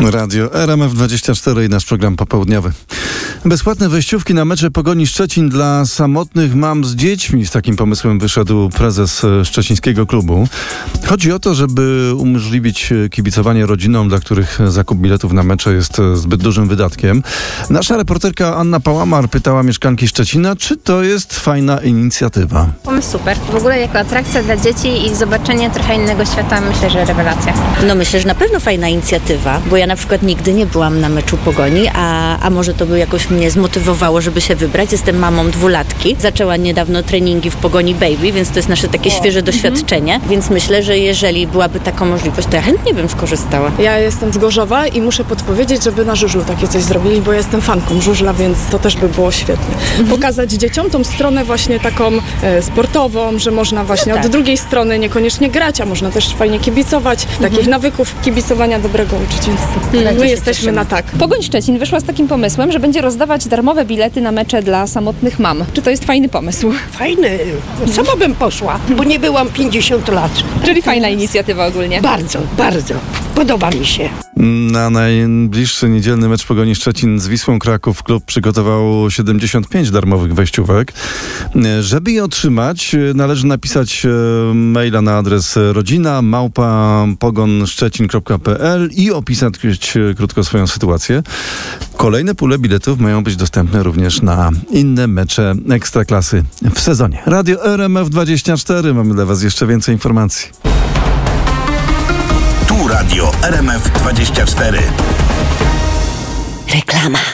Radio RMF24 i nasz program popołudniowy. Bezpłatne wejściówki na mecze Pogoni Szczecin dla samotnych mam z dziećmi. Z takim pomysłem wyszedł prezes szczecińskiego klubu. Chodzi o to, żeby umożliwić kibicowanie rodzinom, dla których zakup biletów na mecze jest zbyt dużym wydatkiem. Nasza reporterka Anna Pałamar pytała mieszkanki Szczecina, czy to jest fajna inicjatywa. Pomysł super. W ogóle jako atrakcja dla dzieci i zobaczenie trochę innego świata, myślę, że rewelacja. No myślę, że na pewno fajna inicjatywa, bo ja na przykład nigdy nie byłam na meczu Pogoni, a może to by jakoś mnie zmotywowało, żeby się wybrać. Jestem mamą 2-latki. Zaczęła niedawno treningi w Pogoni Baby, więc to jest nasze takie świeże doświadczenie. Więc myślę, że jeżeli byłaby taka możliwość, to ja chętnie bym skorzystała. Ja jestem z Gorzowa i muszę podpowiedzieć, żeby na żużlu takie coś zrobili, bo ja jestem fanką żużla, więc to też by było świetne. Pokazać dzieciom tą stronę właśnie taką sportową, że można właśnie od drugiej strony niekoniecznie grać, a można też fajnie kibicować. Takich nawyków kibicowania dobrego uczyć, więc my jesteśmy na tak. Pogoń Szczecin wyszła z takim pomysłem, że będzie rozdawać darmowe bilety na mecze dla samotnych mam. Czy to jest fajny pomysł? Fajny. Sama bym poszła, bo nie byłam 50 lat. Czyli fajna inicjatywa ogólnie. Bardzo, bardzo. Podoba mi się. Na najbliższy niedzielny mecz Pogoni Szczecin z Wisłą Kraków klub przygotował 75 darmowych wejściówek. Żeby je otrzymać, należy napisać maila na adres rodzina@pogonszczecin.pl i opisać krótko swoją sytuację. Kolejne pule biletów mają być dostępne również na inne mecze Ekstraklasy w sezonie. Radio RMF24. Mamy dla Was jeszcze więcej informacji. Tu Radio RMF24. Reklama.